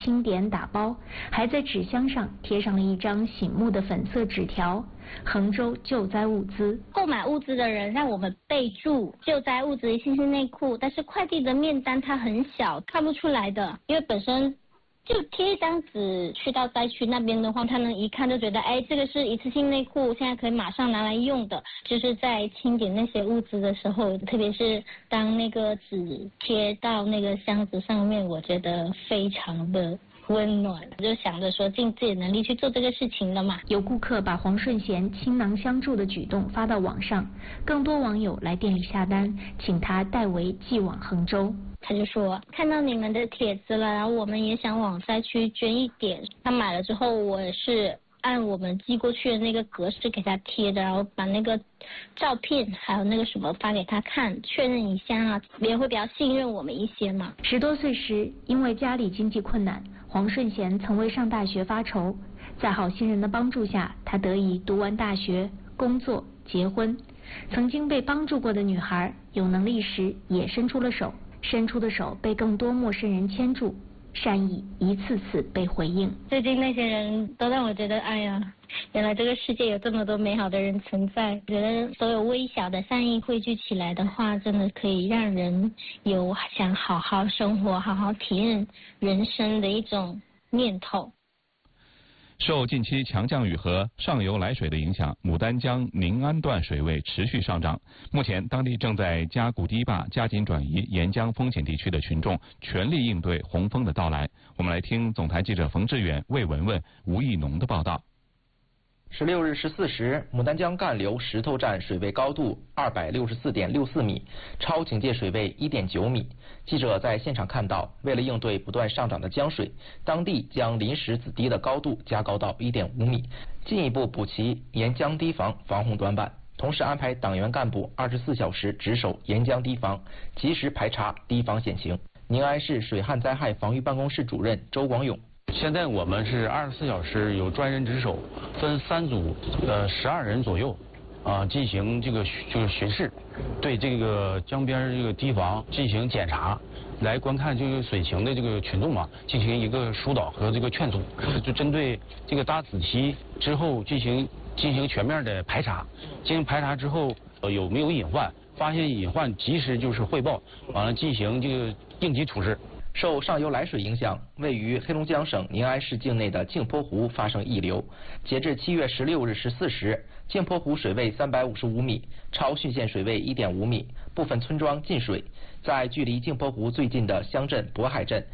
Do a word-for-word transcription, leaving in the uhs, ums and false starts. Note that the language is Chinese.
清点打包，还在纸箱上贴上了一张醒目的粉色纸条：衡州救灾物资。 购买物资的人让我们备注救灾物资一次性内裤，但是快递的面单它很小，看不出来的，因为本身就贴一张纸，去到灾区那边的话，他们一看就觉得，哎，这个是一次性内裤，现在可以马上拿来用的。就是在清点那些物资的时候，特别是当那个纸贴到那个箱子上面，我觉得非常的温暖，就想着说尽自己的能力去做这个事情了嘛。 有顾客把黄顺贤倾囊相助的举动发到网上，更多网友来店里下单，请他代为寄往衡州。 他就说看到你们的帖子了，然后我们也想往灾区捐一点。他买了之后，我也是按我们寄过去的那个格式给他贴的，然后把那个照片还有那个什么发给他看，确认一下啊，也会比较信任我们一些嘛。 十多岁时，因为家里经济困难，黄顺贤曾为上大学发愁，在好心人的帮助下，他得以读完大学、工作、结婚。曾经被帮助过的女孩，有能力时也伸出了手。伸出的手被更多陌生人牵住，善意一次次被回应。 最近那些人都让我觉得，哎呀，原来这个世界有这么多美好的人存在。觉得所有微小的善意汇聚起来的话，真的可以让人有想好好生活、好好体验人生的一种念头。 受近期强降雨和上游来水的影响，牡丹江宁安段水位持续上涨。目前，当地正在加固堤坝，加紧转移沿江风险地区的群众，全力应对洪峰的到来。我们来听总台记者冯志远、魏文文、吴义农的报道。 十六日十四时，牡丹江干流石头站水位高度二百六十四点六四米，超警戒水位一点九米。记者在现场看到，为了应对不断上涨的江水，当地将临时子堤的高度加高到一点五米，进一步补齐沿江堤防防洪短板。同时安排党员干部二十四小时值守沿江堤防，及时排查堤防险情。宁安市水旱灾害防御办公室主任周广勇。 现在我们是二十四小时有专人值守，分三组，呃，十二人左右，啊、呃，进行这个这个巡视，对这个江边这个堤防进行检查，来观看这个水情的这个群众嘛，进行一个疏导和这个劝阻，就针对这个搭子期之后进行进行全面的排查，进行排查之后，呃，有没有隐患，发现隐患及时就是汇报，完了进行这个应急处置。 受上游来水影响，位于黑龙江省宁安市境内的镜泊湖发生溢流。截至七月十六日十四时，镜泊湖水位三百五十五米，超汛线水位一点五米，部分村庄进水。在距离镜泊湖最近的乡镇渤海镇，